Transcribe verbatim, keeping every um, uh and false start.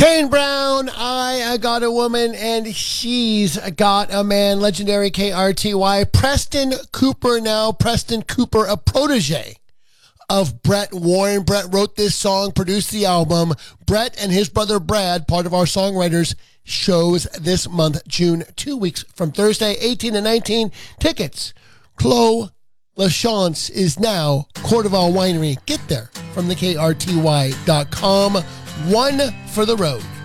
Kane Brown, I got a woman, and she's got a man. Legendary K R T Y. Preston Cooper now. Preston Cooper, a protege of Brett Warren. Brett wrote this song, produced the album. Brett and his brother Brad, part of our songwriters, shows this month, June, two weeks from Thursday, eighteen and nineteen. Tickets. Clos LaChance is now Cordoval Winery. Get there from the K R T Y dot com. One for the road.